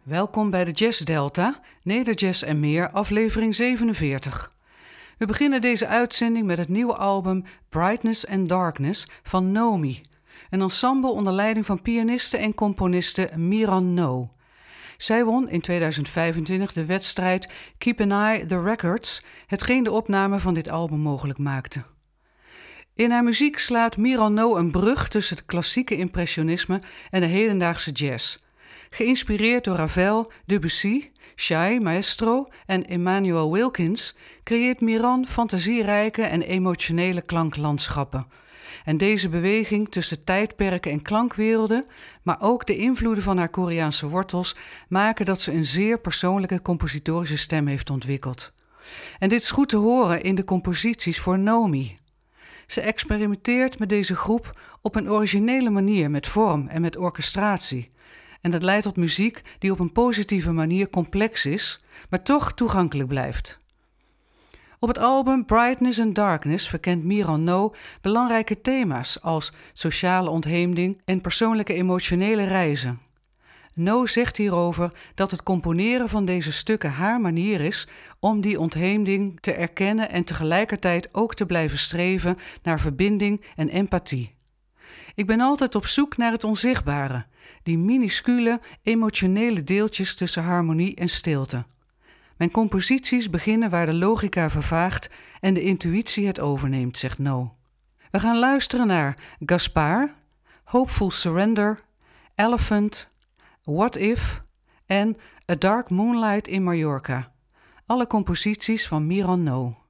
Welkom bij de Jazz Delta, Nederjazz en meer, aflevering 47. We beginnen deze uitzending met het nieuwe album Brightness and Darkness van Nomi, een ensemble onder leiding van pianiste en componiste Miran No. Zij won in 2025 de wedstrijd Keep an Eye the Records, hetgeen de opname van dit album mogelijk maakte. In haar muziek slaat Miran No een brug tussen het klassieke impressionisme en de hedendaagse jazz. Geïnspireerd door Ravel, Debussy, Shai Maestro en Emmanuel Wilkins creëert Miran fantasierijke en emotionele klanklandschappen. En deze beweging tussen tijdperken en klankwerelden, maar ook de invloeden van haar Koreaanse wortels, maken dat ze een zeer persoonlijke compositorische stem heeft ontwikkeld. En dit is goed te horen in de composities voor Nomi. Ze experimenteert met deze groep op een originele manier met vorm en met orchestratie. En dat leidt tot muziek die op een positieve manier complex is, maar toch toegankelijk blijft. Op het album Brightness and Darkness verkent Miran No belangrijke thema's als sociale ontheemding en persoonlijke emotionele reizen. No zegt hierover dat het componeren van deze stukken haar manier is om die ontheemding te erkennen en tegelijkertijd ook te blijven streven naar verbinding en empathie. Ik ben altijd op zoek naar het onzichtbare, die minuscule, emotionele deeltjes tussen harmonie en stilte. Mijn composities beginnen waar de logica vervaagt en de intuïtie het overneemt, zegt No. We gaan luisteren naar Gaspar, Hopeful Surrender, Elephant, What If en A Dark Moonlight in Mallorca. Alle composities van Miran No.